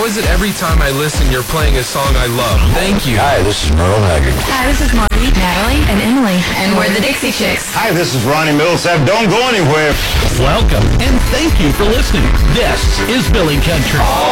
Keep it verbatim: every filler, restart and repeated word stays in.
How is it every time I listen, you're playing a song I love? Thank you. Hi, this is Merle Haggard. Hi, this is Marty, Natalie, and Emily, and we're the Dixie Chicks. Hi, this is Ronnie Millsap. Don't go anywhere. Welcome, and thank you for listening. This is Billy Country.